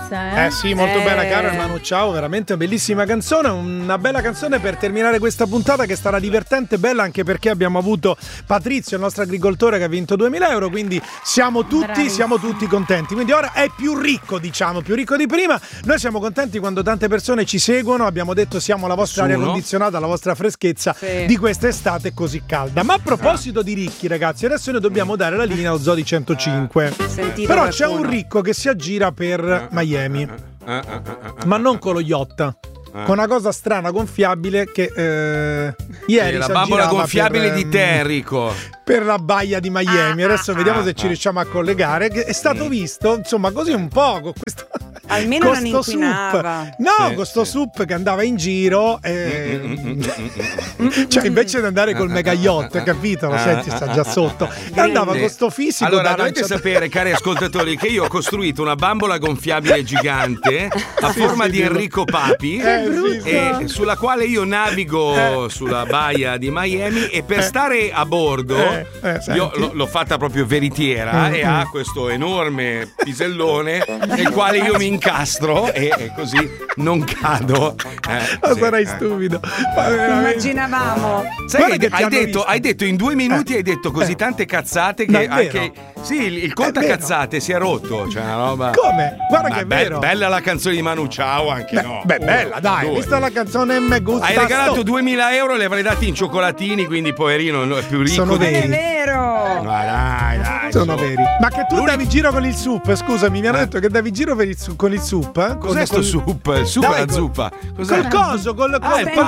questa, Sì, molto bella, caro Manu, ciao, veramente bellissima canzone, una bella canzone per terminare questa puntata che sarà divertente, bella anche perché abbiamo avuto Patrizio, il nostro agricoltore, che ha vinto 2.000 euro, quindi siamo tutti contenti, quindi ora è più ricco, diciamo, più ricco di prima. Noi siamo contenti quando tante persone ci seguono, abbiamo detto siamo la vostra aria condizionata, la vostra freschezza di questa estate così calda. Ma a proposito di ricchi, ragazzi, adesso noi dobbiamo dare la linea allo Zoo di 105. Però c'è un ricco che si aggira per Miami, ma non con lo yacht, con una cosa strana gonfiabile che ieri la bambola gonfiabile di te, Enrico, per la baia di Miami. Adesso vediamo se ci riusciamo a collegare, che è stato visto insomma così un po' con questo, almeno non inquinava. con sto sup che andava in giro cioè invece di andare col mega yacht, capito? Lo senti, sta già sotto, andava con sto fisico. Allora dovete sapere, cari ascoltatori, che io ho costruito una bambola gonfiabile gigante a forma di Enrico Papi, e sulla quale io navigo sulla baia di Miami, e per stare a bordo io l'ho fatta proprio veritiera, e ha questo enorme pisellone nel quale io mi incastro e così non cado. Sarai stupido. Immaginavamo. Sai che hai detto in 2 minuti, hai detto così tante cazzate che anche il contacazzate si è rotto, cioè una roba. Come? Guarda che è vero. Bella la canzone di Manu Ciao, anche no. Bella, dai, vista la canzone me gusta. Hai regalato 2.000 euro, li avrei dati in cioccolatini, quindi poverino è più ricco. Sono veri. È vero. Dai. Sono veri. Ma che tu davi giro con il sup, scusami, mi hanno detto che davi giro con il sup. Cos'è sto sup? Il sup è la zuppa. Col coso, il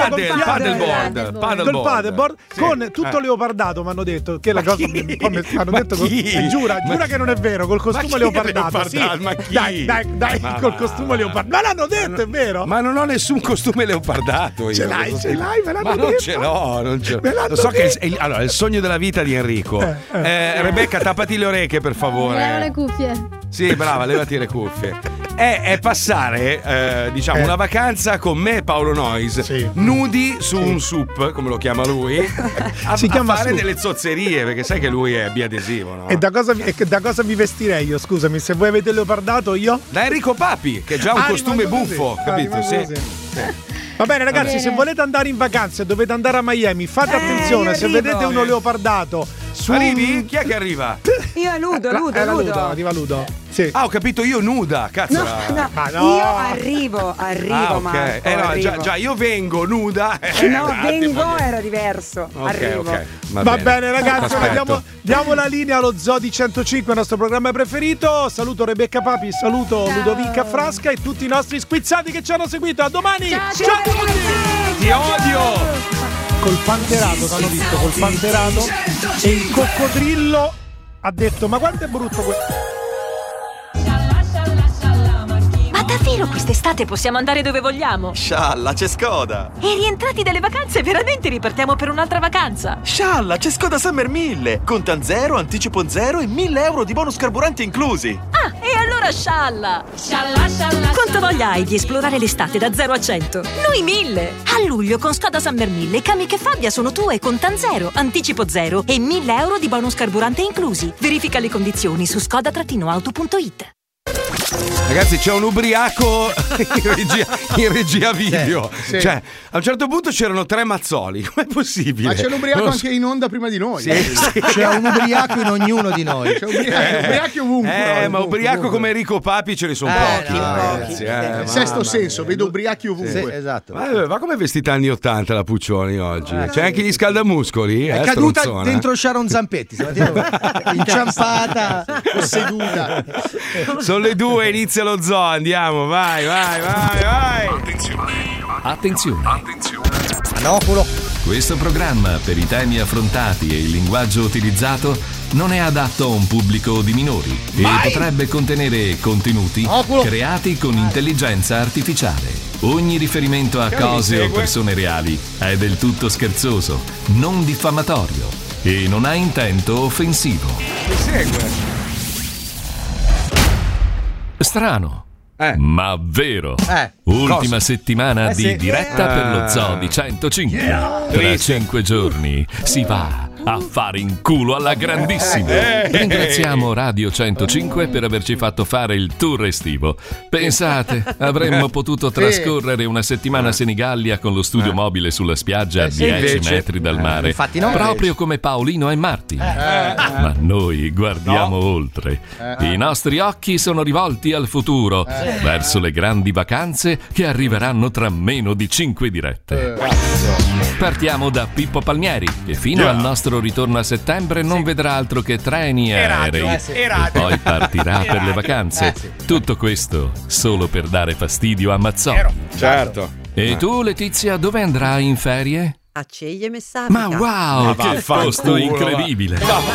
paddleboard con tutto leopardato, mi hanno detto che la cosa mi hanno detto giura che non è vero, col costume leopardato. Sì. Ma chi? Dai, col costume leopardato. Ma l'hanno detto, è vero? Ma non ho nessun costume leopardato io. Ce l'hai, me l'hanno detto. Non ce l'ho. Lo so che è il sogno della vita di Enrico. Rebecca, tappati le orecchie, per favore. Levo le cuffie. Sì, brava, levati le cuffie. È passare, una vacanza con me e Paolo Noyes, nudi su un sup, come lo chiama lui, a fare delle zozzerie, perché sai che lui è biadesivo, no? E da cosa mi vestirei io? Scusami, se voi avete leopardato, io? Da Enrico Papi, che ha già un costume buffo, capito? Sì. Va bene, ragazzi, se volete andare in vacanza e dovete andare a Miami, fate attenzione, se vedete uno leopardato arrivi? Chi è che arriva? Io Ludo. Arriva Ludo. Sì. Ho capito, io nuda, cazzo. No. Io arrivo, ok. Marco, già, io vengo nuda. Vengo era diverso. Arrivo. Okay. Va bene, ragazzi, diamo la linea allo Zoo di 105, il nostro programma preferito. Saluto Rebecca Papi, saluto Ludovica Frasca e tutti i nostri squizzati che ci hanno seguito. A domani. Ciao a tutti. Ti odio. Col panterato, t'hanno visto, col panterato, e il coccodrillo ha detto: ma quanto è brutto questo. Ma davvero quest'estate possiamo andare dove vogliamo? Scialla, c'è Skoda. E rientrati dalle vacanze veramente ripartiamo per un'altra vacanza? Scialla, c'è Skoda Summer 1000. Contan 0, anticipo 0 e 1.000 euro di bonus carburanti inclusi. Ah, e allora scialla! Quanta voglia hai di esplorare l'estate da 0 a 100? Noi 1000! A luglio con Skoda Summer 1000 Kamiq e Fabia sono tue con Contan 0, anticipo 0 e 1.000 euro di bonus carburante inclusi. Verifica le condizioni su skoda-auto.it. Ragazzi, c'è un ubriaco in regia video. Sì. Cioè, a un certo punto c'erano 3 mazzoli. Com'è possibile? Ma c'è l'ubriaco anche in onda prima di noi. Sì. C'è un ubriaco in ognuno di noi. C'è ubriachi ovunque. Ma ubriaco come Enrico Papi ce ne sono pochi, ragazzi. Sesto senso, vedo ubriachi ovunque. Sì, esatto. Ma come è vestita anni 80 la Puccioni oggi? C'è anche gli scaldamuscoli? È caduta stronzona. dentro Sharon Zampetti. Inciampata, seduta. Sono le 2, inizia lo Zoo, andiamo, vai. Attenzione. Monofolo. Questo programma, per i temi affrontati e il linguaggio utilizzato, non è adatto a un pubblico di minori e potrebbe contenere contenuti creati con intelligenza artificiale. Ogni riferimento a cose o persone reali è del tutto scherzoso, non diffamatorio e non ha intento offensivo. Mi segue. Strano. Ma vero. Ultima settimana di diretta per lo Zoo di 105. Tra 5 giorni si va a fare in culo alla grandissima. Ringraziamo Radio 105 per averci fatto fare il tour estivo. Pensate, avremmo potuto trascorrere una settimana a Senigallia con lo studio mobile sulla spiaggia a 10 metri dal mare, infatti no. proprio come Paolino e Marti. Ma noi guardiamo oltre. I nostri occhi sono rivolti al futuro, verso le grandi vacanze che arriveranno tra meno di 5 dirette. Partiamo da Pippo Palmieri, che fino al nostro ritorno a settembre non vedrà altro che treni e aerei. E poi partirà per le vacanze. Tutto questo solo per dare fastidio a Mazzoni. Certo. E tu, Letizia, dove andrai in ferie? A Ceglie Messapica. Ma wow, che posto incredibile!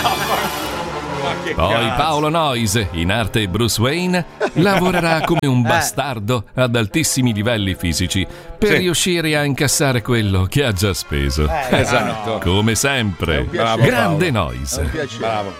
Poi Paolo Noyes, in arte Bruce Wayne, lavorerà come un bastardo ad altissimi livelli fisici per riuscire a incassare quello che ha già speso. Esatto. Come sempre, grande Noyes. Bravo.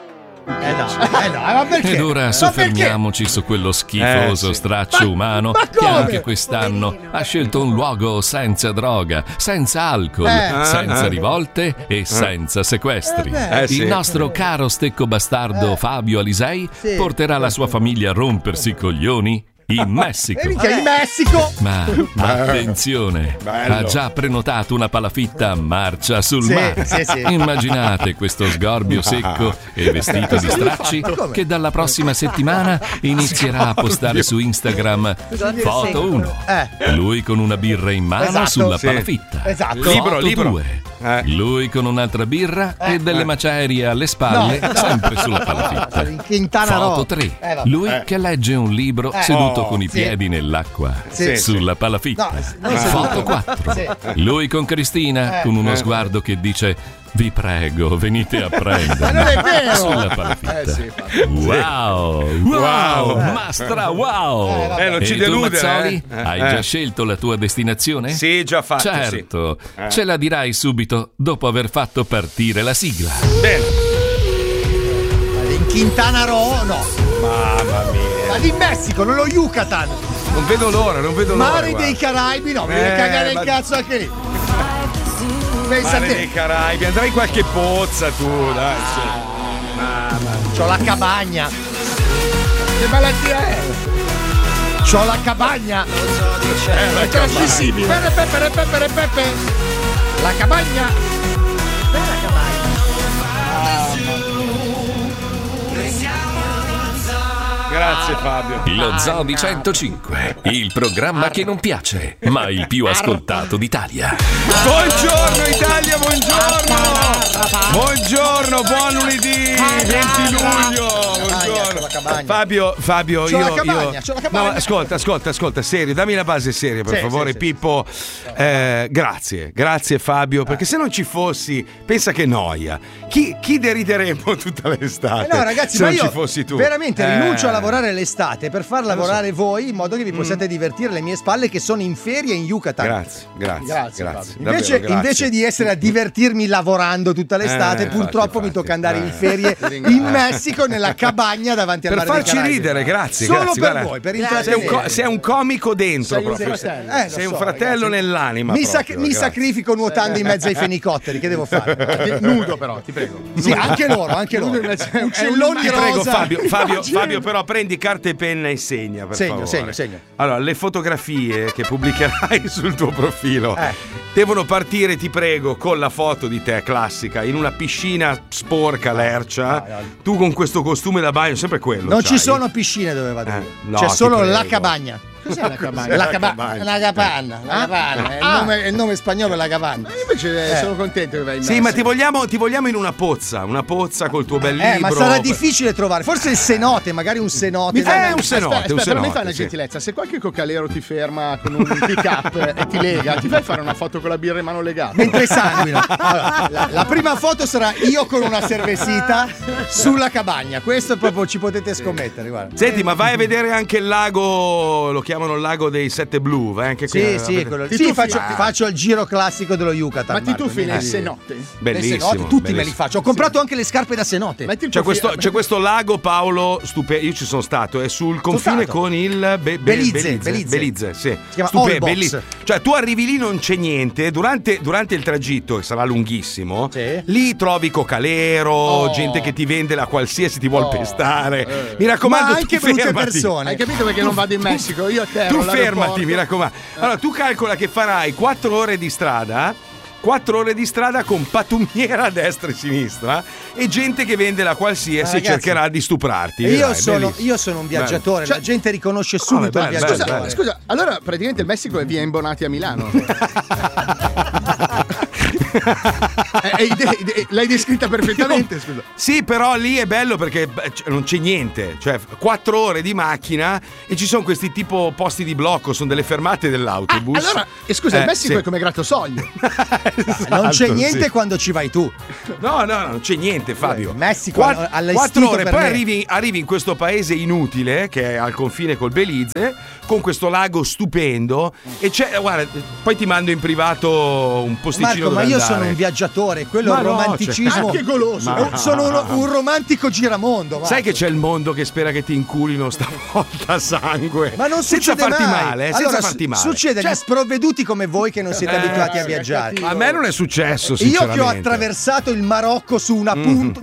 Ma perché? Ed ora soffermiamoci su quello schifoso straccio umano che anche quest'anno ha scelto un luogo senza droga, senza alcol, senza rivolte e senza sequestri. Il nostro caro stecco bastardo Fabio Alisei porterà la sua famiglia a rompersi i coglioni in Messico. In Messico! Ma attenzione, ha già prenotato una palafitta a marcia sul mare. Immaginate questo sgorbio secco e vestito di stracci che dalla prossima settimana inizierà a postare su Instagram foto 1. Lui con una birra in mano sulla palafitta. Foto 2. Lui con un'altra birra e delle macerie alle spalle, sempre sulla palafitta. Foto 3. Lui che legge un libro seduto con i piedi nell'acqua sulla palafitta. Foto 4. Lui con Cristina con uno sguardo che dice: vi prego, venite a prendermi. Non è vero! Sulla palafitta. Wow! Mastra, wow! Non ci e tu, deludere, Mazzoli, hai già scelto la tua destinazione? Sì, già fatto. Certo, ce la dirai subito dopo aver fatto partire la sigla. Bene. In Quintana Roo, no. Mamma mia. Ma in Messico, non lo Yucatan. Non vedo l'ora. Mare dei Caraibi, no, mi deve cagare il cazzo anche lì. Pensa Mare dei Caraibi, andrai in qualche pozza tu, dai. C'ho la cabagna. Che malattia è? C'ho la cabagna. È trasmissibile. Pepe. La cabagna. Bella cabagna. Grazie Fabio. Lo Zoo di 105, il programma che non piace, ma il più ascoltato d'Italia. Buongiorno Italia, buongiorno, buon lunedì 20 luglio. Buongiorno. Fabio, c'ho io la cabagna. No, ascolta, serio, dammi la base seria per favore, Pippo. Grazie Fabio, perché se non ci fossi, pensa che noia. Chi derideremo tutta l'estate? No, ragazzi, se ma non io ci fossi tu. veramente rinuncio a lavorare l'estate per far lavorare voi in modo che vi possiate divertire alle mie spalle che sono in ferie in Yucatan. Grazie. Invece di essere a divertirmi lavorando tutta l'estate, purtroppo mi tocca andare in ferie in Messico nella cabagna davanti al per mare dei farci Caraibi. ridere, grazie. Solo grazie, per voi, per intrattenere. Sei un comico dentro, Sei proprio. Sei un fratello ragazzi. nell'anima. Mi sacrifico nuotando in mezzo ai fenicotteri, che devo fare? Nudo però, ti prego. Sì, anche loro. Uccelloni rosa. Fabio, però prendi carta e penna e segna, per favore. Segno. Allora, le fotografie che pubblicherai sul tuo profilo devono partire, ti prego, con la foto di te classica in una piscina sporca, lercia. Tu con questo costume da bagno, sempre quello. Non ci sono piscine dove vado. C'è solo la cabagna. Cos'è la cabana? La capanna. È il nome spagnolo è la capanna. Io invece sono contento che vai in Sì, ma ti vogliamo in una pozza col tuo bel libro. Ma sarà difficile trovare. Forse il cenote, magari un cenote. Un cenote. Però mi fai una gentilezza. Se qualche cocalero ti ferma con un pick up e ti lega, ti fai fare una foto con la birra in mano legata? Mentre sanguina. Allora, la prima foto sarà io con una cervesita sulla cabagna. Questo proprio ci potete scommettere, guarda. Senti, ma vai a vedere anche il lago, lo chiamano il lago dei Sette Blu, vai anche qui. Faccio il giro classico dello Yucatan. Ma ti tuffi nelle cenote? Bellissimo. Tutti me li faccio. Ho comprato anche le scarpe da cenote. C'è questo lago, Paolo, stupendo. Io ci sono stato, è sul confine con il Belize, sì. Si chiama Stupendo, Allbox. bellissimo. Cioè, tu arrivi lì, non c'è niente. Durante il tragitto, che sarà lunghissimo, lì trovi cocalero, gente che ti vende la qualsiasi ti vuol pestare. Mi raccomando, ma anche brutte persone. Hai capito perché non vado in Messico? Io a terra. Tu fermati, mi raccomando. Allora, tu calcola che farai 4 ore di strada. 4 ore di strada con pattumiera a destra e sinistra e gente che vende la qualsiasi e cercherà di stuprarti. Io sono un viaggiatore, la gente riconosce subito il viaggiatore. Scusa, allora praticamente il Messico è via Imbonati a Milano. L'hai descritta perfettamente, scusa. Sì, però lì è bello perché non c'è niente, cioè 4 ore di macchina e ci sono questi tipo posti di blocco, sono delle fermate dell'autobus. Allora, scusa, il Messico è come Gratosoglio. Non c'è niente quando ci vai tu. No, non c'è niente, Fabio. Il Messico 4 ore, poi arrivi in questo paese inutile che è al confine col Belize, con questo lago stupendo e guarda, poi ti mando in privato un posticino Marco, ma io sono un viaggiatore, quello è il romanticismo. Anche goloso. Sono un romantico giramondo. Marco. Sai che c'è il mondo che spera che ti inculino stavolta sangue. Ma non senza succede farti mai. male, allora, senza farti male. Succede agli sprovveduti come voi che non siete abituati a viaggiare. A me non è successo, Io sinceramente. che ho attraversato il Marocco su una punto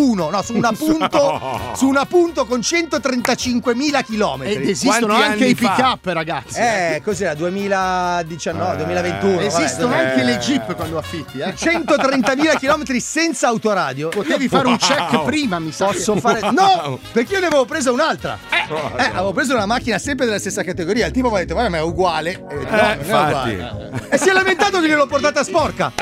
con 135.000 chilometri. Ed esistono anche i pick-up, ragazzi. Cos'era? 2019, 2021. Esistono anche le Jeep quando affitti, 130.000 chilometri senza autoradio. Potevi fare un check prima, mi sa. Posso fare? No, perché io ne avevo presa un'altra. Avevo preso una macchina sempre della stessa categoria. Il tipo mi ha detto, ma è uguale. Non è uguale. E si è lamentato che gliel'ho portata sporca.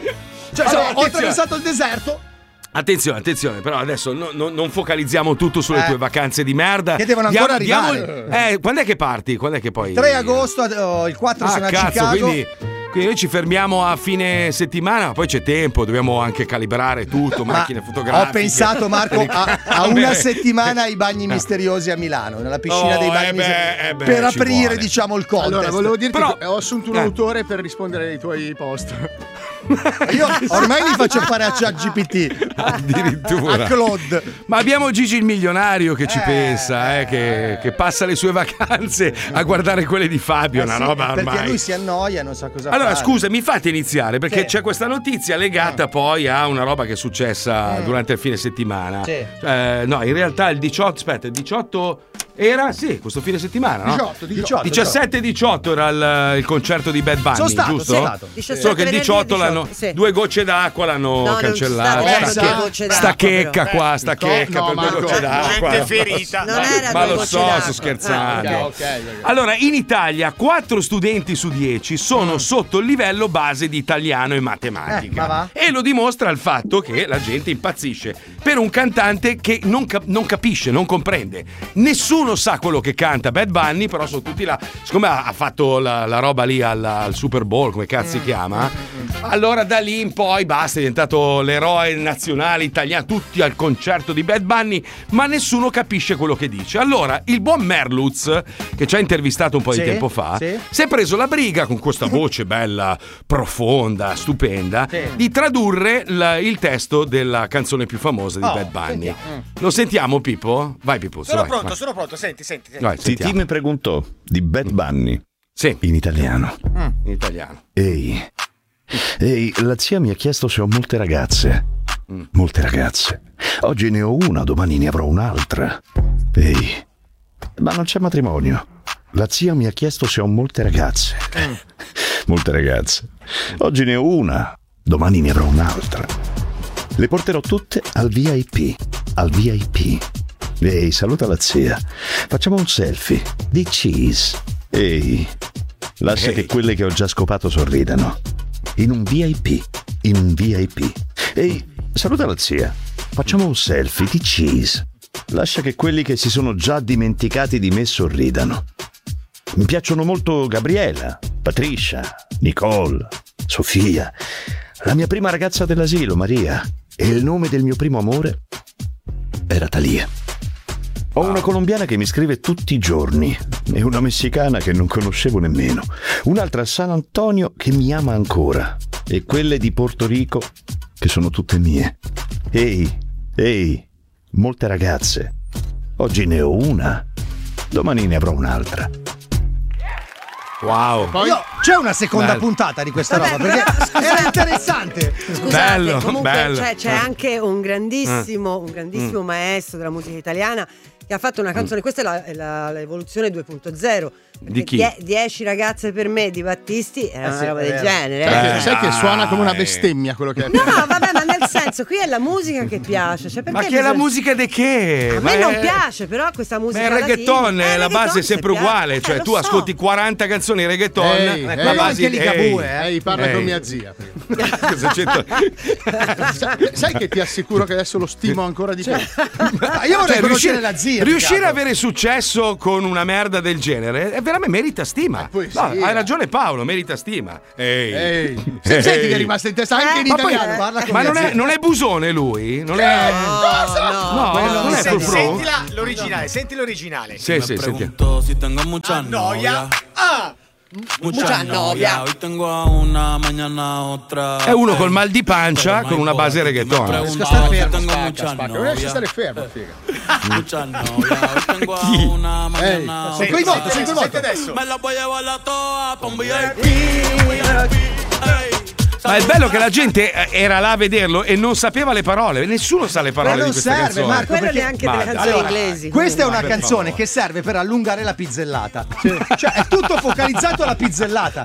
Ho attraversato il deserto. Attenzione, però adesso non focalizziamo tutto sulle tue vacanze di merda. Che devono ancora arrivare. Quando è che parti? Quando è che poi? 3 agosto, il 4 sono a Chicago. Quindi noi ci fermiamo a fine settimana, poi c'è tempo, dobbiamo anche calibrare tutto, macchine fotografiche. Ho pensato, Marco, a una settimana ai bagni misteriosi a Milano, nella piscina dei bagni per aprire, vuole. Diciamo, il contest. Allora, volevo dirti che ho assunto un autore per rispondere ai tuoi post. Io ormai li faccio fare a ChatGPT. Addirittura. A Claude. Ma abbiamo Gigi il milionario che ci pensa, che passa le sue vacanze a guardare quelle di Fabio, una roba ormai. Perché lui si annoia, non sa cosa Allora, fare. scusa, mi fate iniziare perché c'è questa notizia legata poi a una roba che è successa durante il fine settimana. No, in realtà il 18 era questo fine settimana, no? 17 e 18 era il concerto di Bad Bunny, sono stato, giusto? Solo che il 18 l'hanno 2 gocce d'acqua l'hanno cancellato. Sta checca qua, sta checca per 2 gocce d'acqua. Gente ferita. Non era Ma 2 lo gocce so, d'acqua. sto scherzando. Okay. Allora, in Italia 4 studenti su 10 sono sotto il livello base di italiano e matematica. Ma va? E lo dimostra il fatto che la gente impazzisce per un cantante che non capisce, non comprende. Nessuno sa quello che canta Bad Bunny, però sono tutti là. Siccome ha fatto la roba lì al Super Bowl, come cazzo si chiama, allora da lì in poi basta, è diventato l'eroe nazionale italiano, tutti al concerto di Bad Bunny, ma nessuno capisce quello che dice. Allora il buon Merluz, che ci ha intervistato un po' di tempo fa, si è preso la briga con questa voce bella, profonda, stupenda, di tradurre il testo della canzone più famosa di Bad Bunny. Lo sentiamo, Pippo? Vai, Pippo. Sono pronto, senti. Vai, Titi mi preguntò di Bad Bunny. Sì. In italiano. In italiano. Ehi, la zia mi ha chiesto se ho molte ragazze. Molte ragazze. Oggi ne ho una, domani ne avrò un'altra. Ehi, ma non c'è matrimonio. La zia mi ha chiesto se ho molte ragazze. Molte ragazze. Oggi ne ho una, domani ne avrò un'altra. Le porterò tutte al VIP. Al VIP. Ehi, saluta la zia. Facciamo un selfie. Di cheese. Ehi, lascia che quelle che ho già scopato sorridano. In un VIP. In un VIP. Ehi, saluta la zia. Facciamo un selfie di cheese. Lascia che quelli che si sono già dimenticati di me sorridano. Mi piacciono molto Gabriela, Patricia, Nicole, Sofia, la mia prima ragazza dell'asilo, Maria, e il nome del mio primo amore era Thalia. Ho una colombiana che mi scrive tutti i giorni e una messicana che non conoscevo nemmeno. Un'altra a San Antonio che mi ama ancora e quelle di Porto Rico che sono tutte mie. Ehi, molte ragazze. Oggi ne ho una, domani ne avrò un'altra. Wow. C'è una seconda puntata di questa roba perché era interessante. Scusate, comunque bello. c'è anche un grandissimo maestro della musica italiana che ha fatto una canzone, questa è l'evoluzione 2.0. Di chi? 10 ragazze per me di Battisti è una roba del genere. Sai che suona come una bestemmia quello che è. No, vabbè, ma nel senso, qui è la musica che piace. Cioè, Ma che è la musica di che? A me non piace, però questa musica. Ma il reggaeton, la base è sempre uguale. Cioè, tu ascolti 40 canzoni reggaeton. La base parla con mia zia. Sai che ti assicuro che adesso lo stimo ancora di più. Io vorrei conoscere la zia. Riuscire ad avere successo con una merda del genere è veramente merita stima. Hai ragione Paolo, merita stima. Senti che è rimasta in testa anche in italiano. Ma non è Busone lui? Non è. No, non è full flow. Senti l'originale. Sì, senti. Si tengo mucha noia. Mucha novia. Hoy tengo a una, mañana otra. È uno col mal di pancia con una base reggaeton. Riesco a stare fermo. Non riesci a stare fermo, figa. Mucha novia. Hoy tengo a una, mañana otra. Senti adesso. Me la voy a llevar la toa con VIP. Ma è bello che la gente era là a vederlo e non sapeva le parole. Nessuno sa le parole di questa canzone. Marco, quello neanche delle canzoni inglesi. Questa è una canzone che serve per allungare la pizzellata. Cioè è tutto focalizzato alla pizzellata.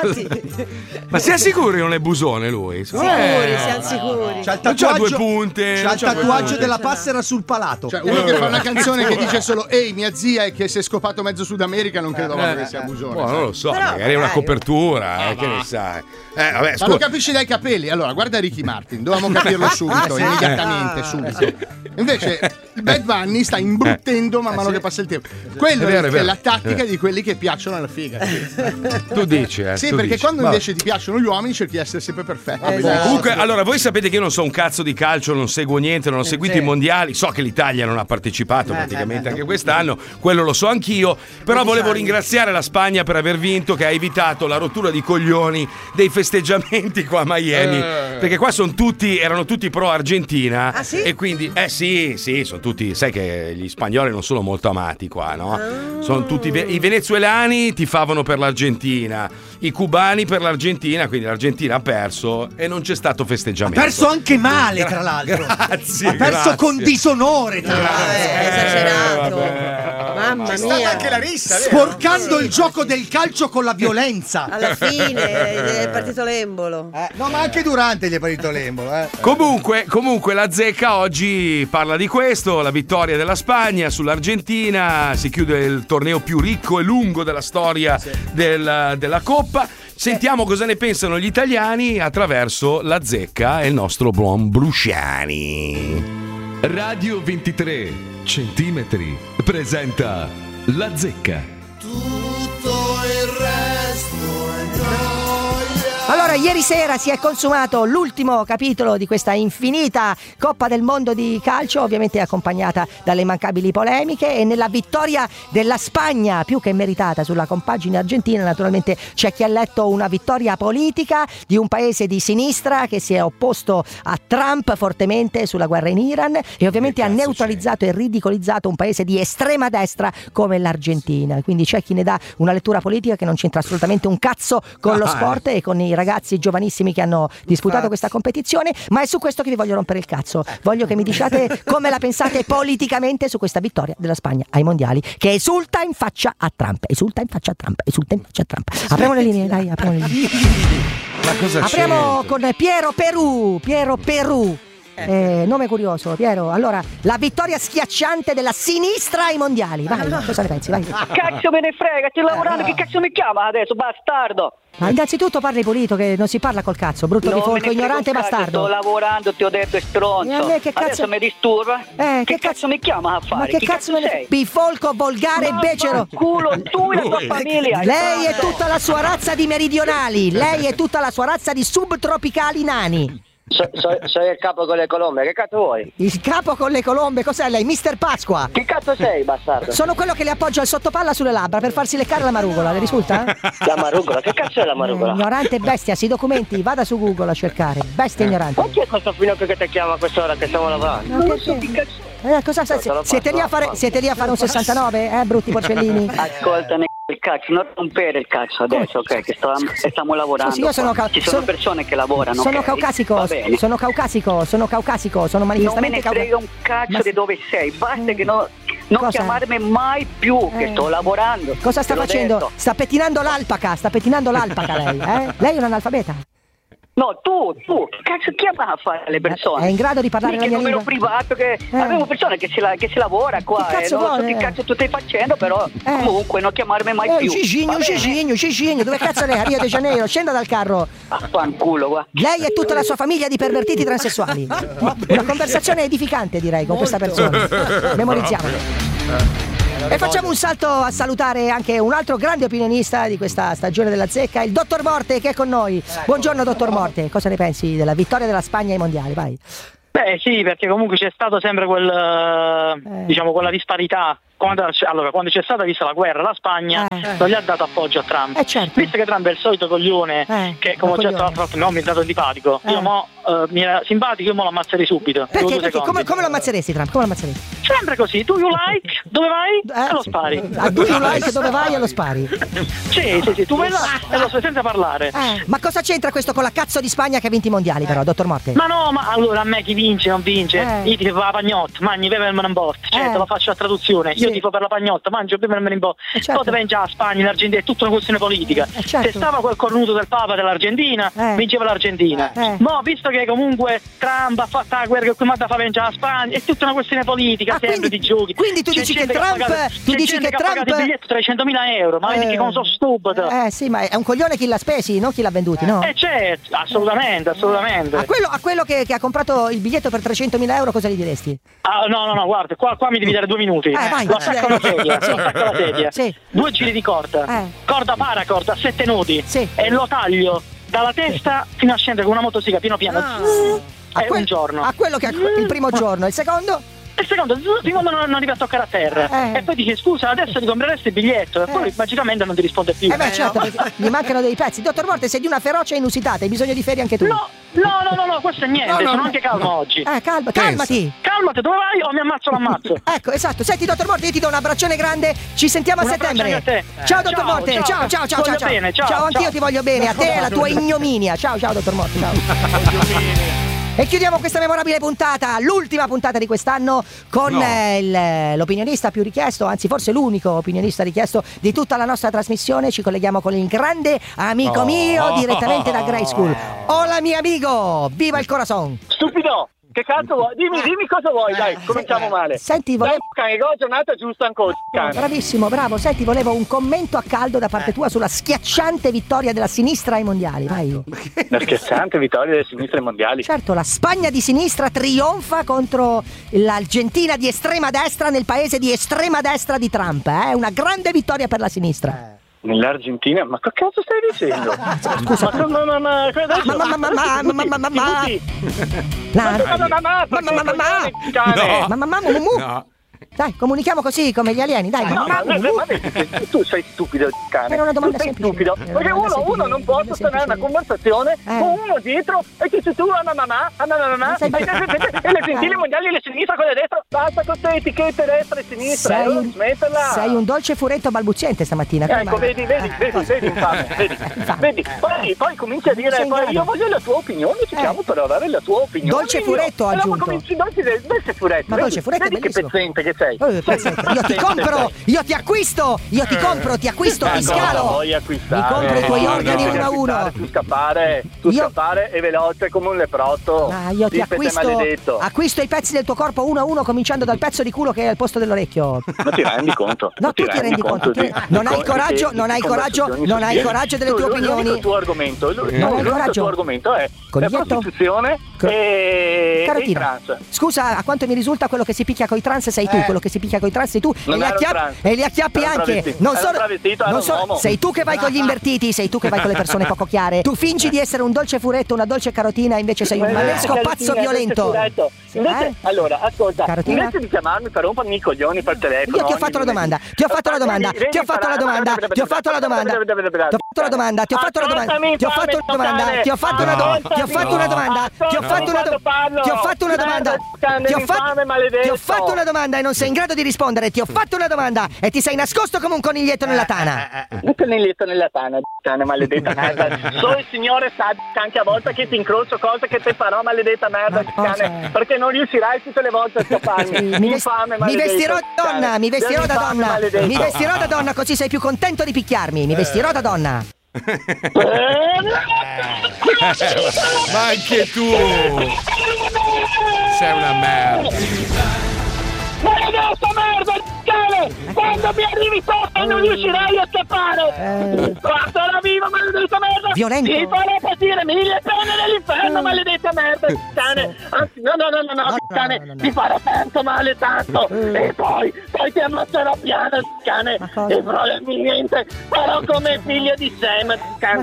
Ma sei sicuro che non è Busone lui? Siamo sicuri. C'ha il Non c'ha tatuaggio, due punte. c'ha il tatuaggio della passera sul palato. Cioè, uno che fa una canzone che dice solo ehi mia zia e che si è scopato mezzo Sud America, non credo che sia Busone. Non lo so, Però, magari è una copertura, che ne sai. Vabbè, Ma lo capisci dai capelli? Allora, guarda Ricky Martin, dovevamo capirlo subito, immediatamente, subito. Invece il Bad Bunny sta imbruttendo man mano che passa il tempo. Quello è la tattica di quelli che piacciono alla figa. Tu dici, Sì, tu perché dici. quando invece ti piacciono gli uomini cerchi di essere sempre perfetto. Comunque, allora, voi sapete che io non so un cazzo di calcio, non seguo niente, non ho seguito i mondiali. So che l'Italia non ha partecipato praticamente anche quest'anno, quello lo so anch'io. Però volevo ringraziare la Spagna per aver vinto, che ha evitato la rottura di coglioni dei festeggiamenti qua a Miami. Perché qua erano tutti pro Argentina. Ah, sì? E quindi, sì, sono tutti. Sai che gli spagnoli non sono molto amati qua, no? Sono tutti. I venezuelani tifavano per l'Argentina, i cubani per l'Argentina, quindi l'Argentina ha perso e non c'è stato festeggiamento. Ha perso anche male, tra l'altro. Grazie. Ha perso con disonore, tra l'altro. Esagerato. Mamma C'è stata mia. anche la rissa, vero? Sporcando il gioco del calcio con la violenza. Alla fine è partito l'embolo. No, ma anche durante gli è partito l'embolo. Comunque la zecca oggi parla di questo, la vittoria della Spagna sull'Argentina, si chiude il torneo più ricco e lungo della storia della Coppa. Sentiamo cosa ne pensano gli italiani attraverso la zecca e il nostro buon Brusciani. Radio 23 centimetri presenta la zecca. Tutto il resto è Allora, ieri sera si è consumato l'ultimo capitolo di questa infinita Coppa del Mondo di calcio, ovviamente accompagnata dalle immancabili polemiche, e nella vittoria della Spagna, più che meritata, sulla compagine argentina. Naturalmente c'è chi ha letto una vittoria politica di un paese di sinistra che si è opposto a Trump fortemente sulla guerra in Iran e ovviamente ha neutralizzato e ridicolizzato un paese di estrema destra come l'Argentina. Quindi c'è chi ne dà una lettura politica che non c'entra assolutamente un cazzo con lo sport e con i ragazzi giovanissimi che hanno disputato questa competizione, ma è su questo che vi voglio rompere il cazzo. Voglio che mi diciate come la pensate politicamente su questa vittoria della Spagna ai mondiali, che esulta in faccia a Trump. Apriamo le linee, dai, apriamo le linee. Ma cosa apriamo con Piero Perù. Nome curioso, Piero. Allora, la vittoria schiacciante della sinistra ai mondiali. Vai, cosa ne pensi? Vai. Cazzo me ne frega, stai lavorando, che cazzo mi chiama adesso, bastardo? Ma innanzitutto parli pulito, che non si parla col cazzo, brutto di folco, ignorante bastardo. Sto lavorando, ti ho detto, è stronzo. E a me che cazzo... Adesso mi disturba? Che cazzo mi chiama a fare? Ma che cazzo me ne sei? Bifolco, volgare e becero. Culo, tu e la tua famiglia. Lei e tutta la sua razza di meridionali. Lei e tutta la sua razza di subtropicali nani. Sei il capo con le colombe, che cazzo vuoi? Il capo con le colombe, cos'è lei? Mister Pasqua? Che cazzo sei, bastardo? Sono quello che le appoggia il sottopalla sulle labbra per farsi leccare la marugola, le risulta? La marugola? Che cazzo è la marugola? Ignorante bestia, si documenti, vada su Google a cercare. Bestia ignorante. Ma chi è questo finocchio che ti chiama a quest'ora che stiamo lavorando? Ma perché? Cosa siete lì a fare un 69? Brutti porcellini? Ascolta, il cazzo, non rompere il cazzo adesso, ok? Che stiamo lavorando. Sì, io sono ci sono persone che lavorano. Sono okay? caucasico, sono manifestamente non me ne frega un cazzo di dove sei, basta che non chiamarmi mai più, che sto lavorando. Cosa sta facendo? Detto. Sta pettinando l'alpaca lei, eh? Lei è un analfabeta? No, tu, che cazzo chiama a fare le persone? È in grado di parlare la mia lingua? Numero privato, che avevo persone che si lavora qua. Che cazzo non so che cazzo tu stai facendo, però comunque non chiamarmi mai più. Cicigno, dove cazzo lei? A Rio de Janeiro, scenda dal carro. Fanculo, guarda. Lei e tutta la sua famiglia di pervertiti transessuali. Una conversazione edificante, direi, con questa persona. Memorizziamolo. E facciamo un salto a salutare anche un altro grande opinionista di questa stagione della zecca, il dottor Morte, che è con noi. Buongiorno dottor Morte, cosa ne pensi della vittoria della Spagna ai mondiali? Vai. Beh sì, perché comunque c'è stato sempre quella disparità. Quando c'è stata vista la guerra, la Spagna non gli ha dato appoggio a Trump. Certo. Visto che Trump è il solito coglione, che come ho già detto mi è dato antipatico, io mi era simpatico, io mo lo ammazzerei subito. Perché? Come lo ammazzeresti, Trump? Come lo ammazeresti? Sempre così, do you like, dove vai e lo spari. Do you like, dove vai e lo spari? Sì, tu vai là e lo fai senza parlare. Ma cosa c'entra questo con la cazzo di Spagna che ha vinto i mondiali però, dottor Morte? Ma no, ma allora a me chi vince non vince, io ti fa la pagnotta, mangi, bevi il manambort, cioè te lo faccio a traduzione, io tifo per la pagnotta, mangio, bevo il manambort, poi te vengi alla Spagna, in Argentina, è tutta una questione politica. Se stava quel cornuto del Papa dell'Argentina, vinceva l'Argentina. Ma visto che comunque Trump ha fatto la guerra che qui manda fa vincere la Spagna, è tutta una questione politica, sempre di giochi. Quindi tu dici che Trump ha pagato il biglietto 300.000 euro, ma vedi che come sono stupido. Sì, ma è un coglione chi l'ha spesi, non chi l'ha venduti, no? Certo, assolutamente. A quello che ha comprato il biglietto per 300.000 euro cosa gli diresti? No, guarda, qua mi devi dare 2 minuti. Vai, lo attacco alla sedia, Sì. 2 giri di corda, corda paracord a 7 nodi, e lo taglio dalla testa fino a scendere con una motosega piano un giorno. A quello che il primo giorno, il secondo? Il secondo, fino quando non arriva a toccare a terra. E poi dice scusa, adesso ti compreresti il biglietto. E poi magicamente non ti risponde più. Certo, perché gli mancano dei pezzi. Dottor Morte, sei di una ferocia inusitata, hai bisogno di ferie anche tu. No, questo è niente, sono anche calmo oggi. Calmati. Calmati, dove vai o mi l'ammazzo. Ecco, esatto. Senti, dottor Morte, io ti do un abbraccione grande. Ci sentiamo a settembre. A te. Ciao, dottor Morte. Ciao. Bene, ciao, anch'io ti voglio bene. A te e alla tua ignominia. Ciao, dottor Morte. Ciao. E chiudiamo questa memorabile puntata, l'ultima puntata di quest'anno, con l'opinionista più richiesto, anzi forse l'unico opinionista richiesto di tutta la nostra trasmissione. Ci colleghiamo con il grande amico mio direttamente da Grey School. Hola mio amico, viva il corazon! Stupido! Che cazzo vuoi? Dimmi cosa vuoi, dai, cominciamo male. Senti, volevo... Dai, giornata giusta ancora. Bravissimo, bravo. Senti, volevo un commento a caldo da parte tua sulla schiacciante vittoria della sinistra ai mondiali, vai. La schiacciante vittoria della sinistra ai mondiali? Certo, la Spagna di sinistra trionfa contro l'Argentina di estrema destra nel paese di estrema destra di Trump, una grande vittoria per la sinistra. Nell'Argentina? Ma che cazzo stai dicendo? Scusa. No. Dai, comunichiamo così come gli alieni, dai. Tu sei stupido, cane. Era una domanda tu sei stupido. Perché uno non può sostenere una conversazione con uno dietro e dici tu e le gentili mondiali le sinistra con le destra. Basta con queste etichette destra e sinistra. Smetterla. Sei un dolce furetto balbuziente stamattina. Ecco, vedi, infame. Vedi. Poi cominci a dire io voglio la tua opinione, ci siamo per avere la tua opinione. Dolce furetto ha aggiunto. Dolce furetto. Ma dolce furetto è vedi che pezzente che sei. Io ti compro, io ti acquisto, ti acquisto, ti scalo. Mi compro i tuoi organi uno a uno. Tu scappare e veloce come un leprotto. Io ti acquisto i pezzi del tuo corpo uno a uno, cominciando dal pezzo di culo che è al posto dell'orecchio. Non ti rendi conto? No, tu ti rendi conto. Non hai coraggio delle tue opinioni. Il tuo argomento è la prostituzione e i trans. Scusa, a quanto mi risulta quello che si picchia coi trans sei tu. tu, quello che si picchia coi trans sei tu Non ero trans. e li acchiappi Ero anche. travestito. Non Ero solo, travestito, ero non un uomo. sei tu che vai con gli invertiti, sei tu che vai con le persone poco chiare. Tu fingi di essere un dolce furetto, una dolce carotina, invece sei un mallesco pazzo violento. Invece, allora, ascolta, Carotina? invece di chiamarmi per rompermi i coglioni per telefono. Io ti ho fatto la domanda, ti ho fatto la domanda, ti ho fatto la domanda, ti ho fatto la domanda, ti ho fatto la domanda, ti ho fatto la domanda, ti ho fatto la domanda, ti ho fatto una domanda, ti ho fatto una domanda, ti ho fatto una domanda, ti ho fatto una domanda, ti ho fatto una domanda e non sei in grado di rispondere, ti ho fatto una domanda e ti sei nascosto come un coniglietto nella tana. Un coniglietto nella tana, cane maledetta merda. So il signore sa anche a volte che ti incrocio cose che ti farò, maledetta merda, cane, perché non riuscirai tutte le volte a scapparmi. Infame, Mi maledetto, vestirò da donna, cane. mi vestirò da Infame, donna, maledetto. mi vestirò da donna così sei più contento di picchiarmi, mi vestirò da donna. Ma anche tu sei una merda. Maledetta merda, cane! Quando mi arrivi sotto non riuscirai a scappare! Guardala viva, maledetta merda! Violento. Ti farò patire 1000 pene nell'inferno, maledetta merda, cane! Anzi, no, cane! Ti farò tanto male, tanto! E poi ti ammazzerò piano, cane! E probabilmente farò come figlio di Sam, cane!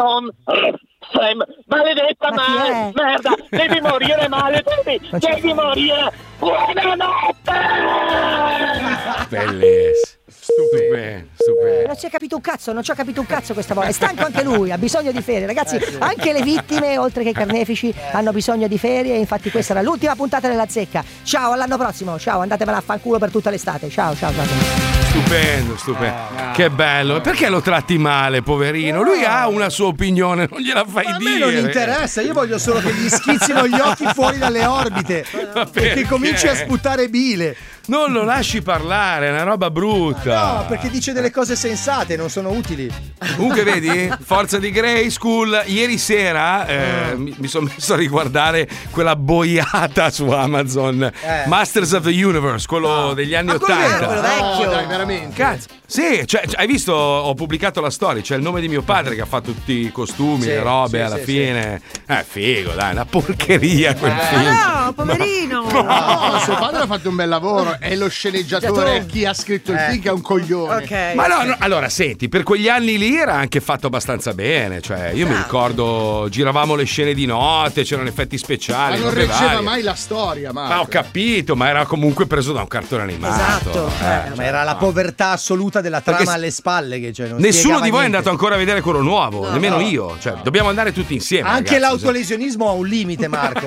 Sam, maledetta merda! Devi morire male, devi morire! Buonanotte! Bellissimo. Stupendo. Non ci hai capito un cazzo, non ci ho capito un cazzo questa volta. È stanco anche lui, ha bisogno di ferie. Ragazzi, anche le vittime, oltre che i carnefici, hanno bisogno di ferie. Infatti questa era l'ultima puntata della Zecca. Ciao, all'anno prossimo. Ciao, andatevela a fanculo per tutta l'estate. Ciao. Stupendo. Che bello. Perché lo tratti male, poverino? Lui ha una sua opinione, non gliela fai a dire. me non interessa, io voglio solo che gli schizzino gli occhi fuori dalle orbite e che cominci a sputare bile. Non lo lasci parlare, è una roba brutta. No, perché dice delle cose sensate, non sono utili. Comunque vedi, forza di Grey School. Ieri sera mi sono messo a riguardare quella boiata su Amazon, Masters of the Universe, quello degli anni 80. Quello vecchio. No, dai, veramente. Cazzo. Sì, cioè, hai visto, ho pubblicato la storia, c'è il nome di mio padre che ha fatto tutti i costumi, le robe alla fine. Figo, dai, una porcheria quel film. No, poverino. No, suo padre ha fatto un bel lavoro. È lo sceneggiatore, chi ha scritto il film che è un coglione. Ok. Ma no, allora senti, per quegli anni lì era anche fatto abbastanza bene, cioè io mi ricordo giravamo le scene di notte, c'erano effetti speciali. Ma non robe reggeva varie. mai la storia, Marco. Ma ho capito, ma era comunque preso da un cartone animato. Esatto. Ma era la povertà assoluta della trama Perché alle spalle che non nessuno spiegava di voi è niente. andato ancora a vedere quello nuovo, nemmeno io, cioè dobbiamo andare tutti insieme. Anche ragazzi, l'autolesionismo ha un limite, Marco.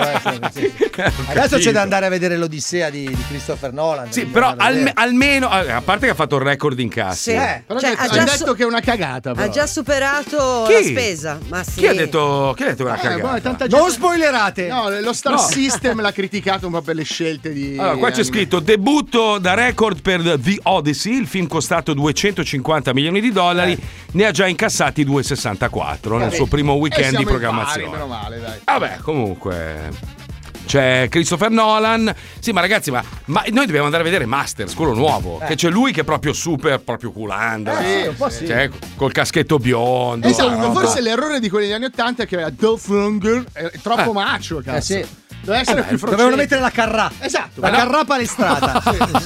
Adesso c'è da andare a vedere l'Odissea di Christopher Nolan. Sì, però almeno, a parte che ha fatto il record in cassi. Sì. Però Cioè, ha detto che è una cagata. Però. Ha già superato Chi? la spesa. Ma sì. Chi ha detto che era cagata? Tanta Non gente... spoilerate. No, lo Star System l'ha criticato un po' per le scelte di. Allora, qua c'è scritto debutto da record per The Odyssey, il film costato $250 milioni, ne ha già incassati 264 nel suo primo weekend di programmazione. Meno male, dai. Vabbè, comunque c'è Christopher Nolan. Sì, ma ragazzi, ma noi dobbiamo andare a vedere Masters, quello nuovo, che c'è lui che è proprio super, proprio culanda. Sì, un po' sì. Cioè, col caschetto biondo. Esatto, forse l'errore di quelli degli anni 80 è che era Dolph Lundgren è troppo macho, cazzo. Sì. Deve essere più francese. Dovevano mettere la carrà. Esatto. La carrà palestrata.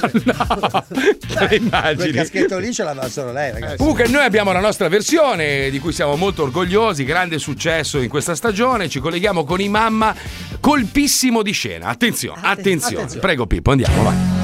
Te le immagini? Quel caschetto lì ce l'aveva solo lei, ragazzi. Comunque noi abbiamo la nostra versione di cui siamo molto orgogliosi, grande successo in questa stagione, ci colleghiamo con i Mamma, colpissimo di scena. Attenzione. Prego Pippo, andiamo, vai.